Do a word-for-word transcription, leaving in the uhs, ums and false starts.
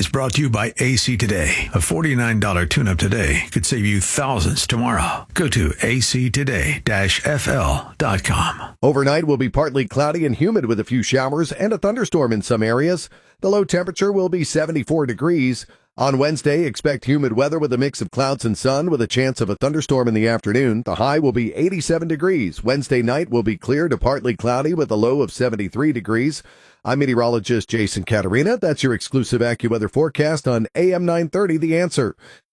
is brought to you by A C Today. A forty-nine dollars tune-up today could save you thousands tomorrow. Go to A C today dash F L dot com. Overnight will be partly cloudy and humid with a few showers and a thunderstorm in some areas. The low temperature will be seventy-four degrees. On Wednesday, expect humid weather with a mix of clouds and sun with a chance of a thunderstorm in the afternoon. The high will be eighty-seven degrees. Wednesday night will be clear to partly cloudy with a low of seventy-three degrees. I'm meteorologist Jason Caterina. That's your exclusive AccuWeather forecast on A M nine thirty, The Answer.